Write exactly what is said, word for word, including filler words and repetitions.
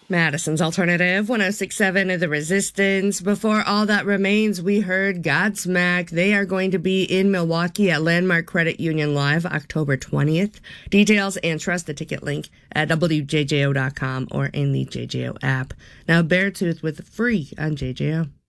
Madison's Alternative, one oh six point seven The Resistance. Before All That Remains, we heard Godsmack. They are going to be in Milwaukee at Landmark Credit Union Live October twentieth. Details and trust the ticket link at W J J O dot com or in the J J O app. Now, Beartooth with Free on J J O.